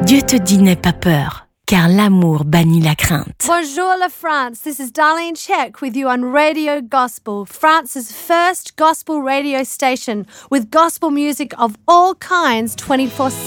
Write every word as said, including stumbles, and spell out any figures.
Dieu te dit n'aie pas peur, car l'amour bannit la crainte. Bonjour la France, this is Darlene Check with you on Radio Gospel, France's first gospel radio station with gospel music of all kinds twenty-four seven.